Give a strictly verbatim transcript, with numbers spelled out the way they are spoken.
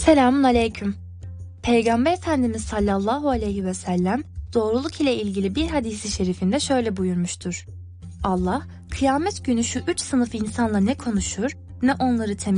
Selamun aleyküm. Peygamber Efendimiz sallallahu aleyhi ve sellem doğruluk ile ilgili bir hadisi şerifinde şöyle buyurmuştur. Allah, kıyamet günü şu üç sınıf insanla ne konuşur, ne onları temiz